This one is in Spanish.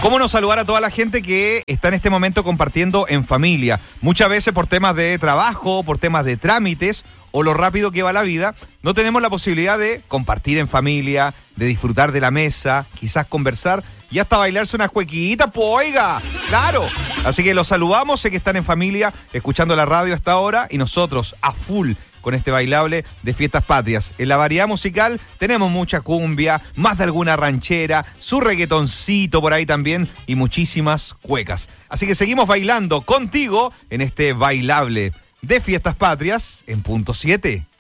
¿Cómo no saludar a toda la gente que está en este momento compartiendo en familia? Muchas veces por temas de trabajo, por temas de trámites o lo rápido que va la vida, no tenemos la posibilidad de compartir en familia, de disfrutar de la mesa, quizás conversar y hasta bailarse unas cuequitas, pues oiga, claro. Así que los saludamos, sé que están en familia, escuchando la radio hasta ahora y nosotros a full con este bailable de Fiestas Patrias. En la variedad musical tenemos mucha cumbia, más de alguna ranchera, su reggaetoncito por ahí también y muchísimas cuecas. Así que seguimos bailando contigo en este bailable de Fiestas Patrias en punto 7.